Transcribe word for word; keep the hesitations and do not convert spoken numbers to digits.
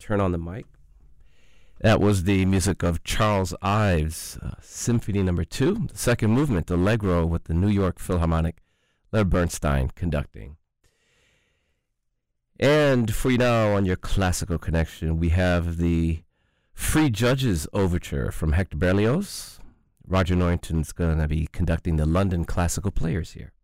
turn on the mic. That was the music of Charles Ives, uh, Symphony Number Two, the second movement, Allegro, with the New York Philharmonic, Leonard Bernstein conducting. And for you now on your classical connection, we have the Free Judges Overture from Hector Berlioz. Roger Norrington's going to be conducting the London Classical Players here.